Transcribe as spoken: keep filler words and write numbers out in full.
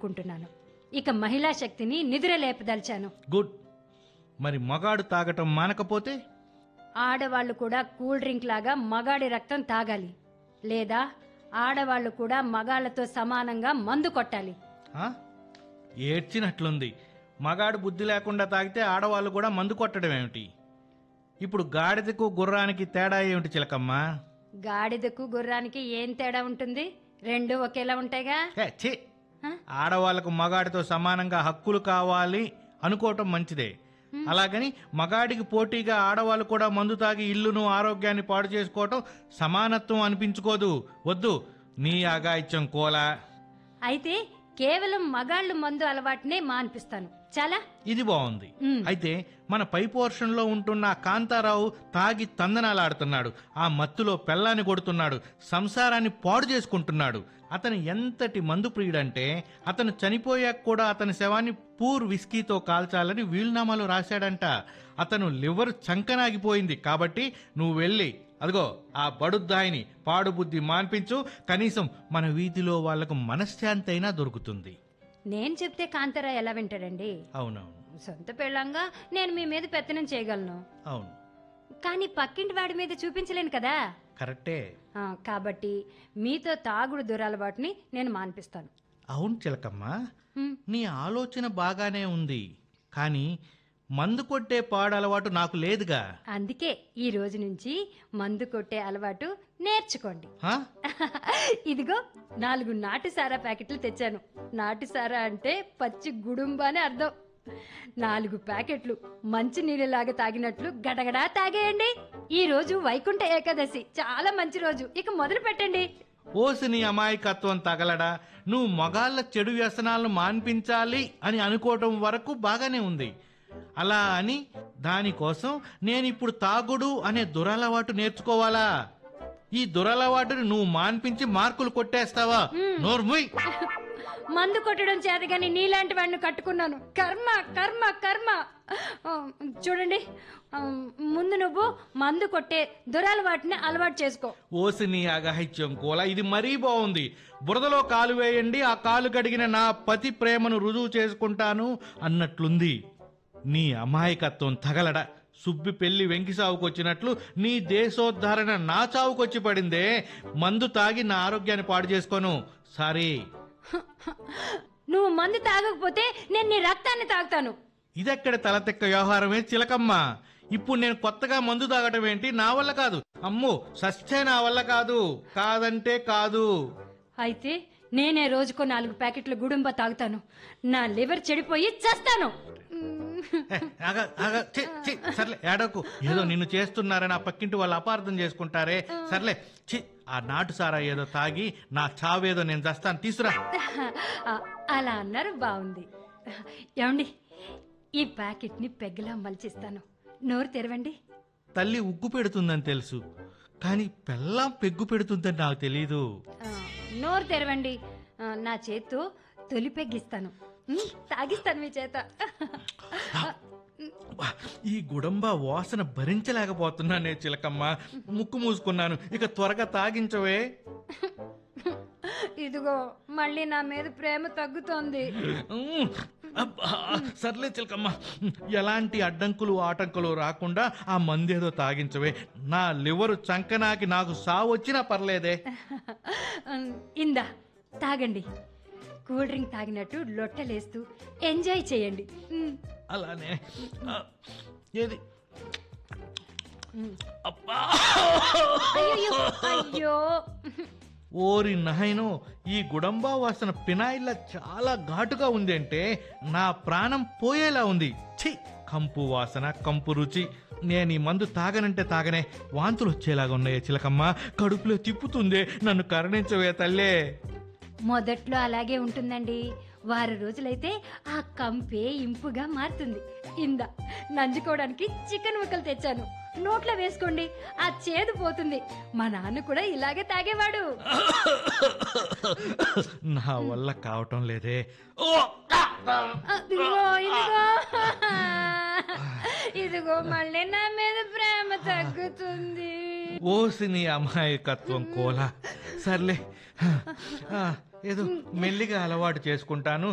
మేలుకుంటున్నాను. ఇక మహిళా శక్తిని నిద్రలేపదలిచాను. గుడ్. మరి మగాడు తాగటం మానకపోతే? ఆడవాళ్లు కూడా కూల్ డ్రింక్ లాగా మగాడి రక్తం తాగాలి, లేదా ఆడవాళ్లు కూడా మగాళ్లతో సమానంగా మందు కొట్టాలి. ఆ? ఏడ్చినట్లుంది. మగాడు బుద్ధి లేకుండా తాగితే ఆడవాళ్ళు కూడా మందు కొట్టడం ఏమిటి? ఇప్పుడు గాడిదకు గుర్రానికి తేడా ఏమిటి చిలకమ్మ? గాడిదకు గుర్రానికి ఏం తేడా ఉంటుంది? రెండు ఒకేలా ఉంటాయిగా. ఏ, ఛీ! ఆ? ఆడవాళ్లకు మగాడితో సమానంగా హక్కులు కావాలి అనుకోవటం మంచిదే. అలాగని మగాడికి పోటీగా ఆడవాళ్ళు కూడా మందు తాగి ఇల్లును ఆరోగ్యాన్ని పాడు చేసుకోవటం సమానత్వం అనిపించుకోదు. వద్దు నీ అగాయిత్యం కోలా. అయితే కేవలం మగాళ్ళు మందు అలవాటునే మాన్పిస్తాను. చాలా ఇది బాగుంది. మ్. అయితే మన పై పోర్షన్ లో ఉంటున్న ఆ కాంతారావు తాగి తందనాలాడుతున్నాడు. ఆ మత్తులో పెళ్ళాన్ని కొడుతున్నాడు, సంసారాన్ని పాడు చేసుకుంటున్నాడు. అతను ఎంతటి మందు ప్రియుడంటే అతను చనిపోయాక కూడా అతని శవాన్ని పూర్ విస్కీతో కాల్చాలని వీలునామాలో రాశాడంట. అతను లివర్ చంకనాగిపోయింది. కాబట్టి నువ్వు వెళ్ళి అదిగో ఆ బడుద్దాయిని పాడుబుద్ధి మాన్పించు. కనీసం మన వీధిలో వాళ్లకు మనశ్శాంతి అయినా దొరుకుతుంది. నేను చెప్తే కాంతారా ఎలా వింటాడండి? అవునవును, సొంత పెళ్ళంగా నేను మీ మీద పెత్తనం చేయగలను, అవును, కానీ పక్కింటి వాడి మీద చూపించలేను కదా. కరెక్టే. ఆ, కాబట్టి మీతో తాగుడు దురలవాటుని నేను మాన్పిస్తాను. అవును చిలకమ్మ, హ్మ్. నీ ఆలోచన బాగానే ఉంది. కానీ మందు కొట్టే పాడు అలవాటు నాకు లేదుగా. అందుకే ఈ రోజు నుంచి మందు కొట్టే అలవాటు నేర్చుకోండి. హా? ఇదిగో నాలుగు నాటు సారా ప్యాకెట్లు తెచ్చాను. నాటు సారా అంటే పచ్చి గుడుంబా అని అర్థం. నాలుగు ప్యాకెట్లు మంచి నీళ్ళలాగా తాగినట్లు గడగడా తాగేయండి. ఈ రోజు వైకుంఠ ఏకాదశి, చాలా మంచి రోజు. ఇక మొదలు పెట్టండి. ఓసి నీ అమాయకత్వం తగలడా. నువ్వు మగాళ్ళ చెడు వ్యసనాలను మాన్పించాలి అని అనుకోవటం వరకు బాగానే ఉంది. అలా అని దానికోసం నేనిప్పుడు తాగుడు అనే దురలవాటు నేర్చుకోవాలా? ఈ దురలవాటుని నువ్వు మాన్పించి మార్కులు కొట్టేస్తావా? నోర్ముయ్. మందు కొట్టడం చేతగాని నీలాంటి వాడిని కట్టుకున్నాను. కర్మ కర్మ కర్మ. ఆ, చూడండి, ఆ, ముందు నువ్వు మందు కొట్టే దురలవాటిని అలవాటు చేసుకో. ఓసి నీ అగహిత్యం కోలా, ఇది మరీ బాగుంది. బురదలో కాలు వేయండి, ఆ కాలు కడిగిన నా పతి ప్రేమను రుజువు చేసుకుంటాను అన్నట్లుంది. నీ అమాయకత్వం తగలడా. సుబ్బి పెళ్లి వెంకి సావుకొచ్చినట్లు నీ దేశోద్ధరణ నా చావుకొచ్చి పడిందే. మందు తాగి నా ఆరోగ్యాన్ని పాడు చేసుకోను. సారీ. నువ్వు మందు తాగకపోతే నేను నీ రక్తాన్ని తాగుతాను. ఇదెక్కడ తలతెక్క వ్యవహారమే చిలకమ్మ. ఇప్పుడు నేను కొత్తగా మందు తాగటం ఏంటి? నా వల్ల కాదు. అమ్మో, సస్తే నా వల్ల కాదు. కాదంటే కాదు. అయితే నేనే రోజుకో నాలుగు ప్యాకెట్లు గుడుంబ తాగుతాను. నా లివర్ చెడిపోయి చస్తాను. హే, ఆగ, ఆగ, ఛీ, ఛీ, సర్లే ఏడకు. ఏదో నిన్ను చేస్తున్నారని ఆ పక్కింటి వాళ్ళు అపార్థం చేసుకుంటారే. సర్లే, ఛీ, ఆ నాటు సారా ఏదో తాగి నా చావేదో నేను చస్తాను. తీసురా. ఆ, అలా అన్నారు, బాగుంది. ఏమండి, ఈ ప్యాకెట్ని పెగ్గలా మలిచిస్తాను. నోరు తెరవండి. తల్లి ఉగ్గు పెడుతుందని తెలుసు, కానీ పెళ్ళాం పెగ్గు పెడుతుందని నాకు తెలీదు. ఆ, నోరు తెరవండి. ఆ, నా చేత్తో తొలి పెగ్గిస్తాను. ఉమ్, తాగిస్తాను మీ చేత. ఈ గుడంబ వాసన భరించలేకపోతున్నానే చిలకమ్మ. ముక్కు మూసుకున్నాను. ఇక త్వరగా తాగించవే. ఇదిగో మళ్ళీ నా మీద ప్రేమ తగ్గుతోంది. ఉమ్, అబ్బా, సర్లే చిలకమ్మ, ఎలాంటి అడ్డంకులు ఆటంకులు రాకుండా ఆ మందేదో తాగించవే. నా లివరు చంకనాకి నాకు సావు వచ్చినా పర్లేదే. ఉమ్, ఇందా తాగండి. కూల్ డ్రింక్ తాగినట్టు లొట్టలేస్తూ ఎంజాయ్ చేయండి. ఉమ్, అలానే. ఆ, ఏది? ఉమ్. అబ్బా! అయ్యయ్యో, అయ్యో. ఓరి నాయనో, ఈ గుడంబా వాసన పినాయిల్లా చాలా ఘాటుగా ఉంది అంటే నా ప్రాణం పోయేలా ఉంది. ఛీ, కంపు వాసన, కంపు రుచి. నేను ఈ మందు తాగనంటే తాగనే వాంతులు వచ్చేలాగా ఉన్నాయే చిలకమ్మ. కడుపులో తిప్పుతుందే. నన్ను కరుణించవే తల్లే. మొదట్లో అలాగే ఉంటుందండి. వారం రోజులైతే ఆ కంపే ఇంపుగా మారుతుంది. ఇందా నంజుకోవడానికి చికెన్ ముక్కలు తెచ్చాను. నోట్లో వేసుకోండి, ఆ చేదు పోతుంది. మా నాన్న కూడా ఇలాగే తాగేవాడు. నా వల్ల కావటం లేదే. ఇదిగో ఇదిగో ఇదిగో మళ్ళీ నా మీద ప్రేమ తగ్గుతుంది. ఓసి నీ అమాయకత్వం కోలా. సర్లే, ఆ, ఏదో మెల్లిగా అలవాటు చేసుకుంటాను.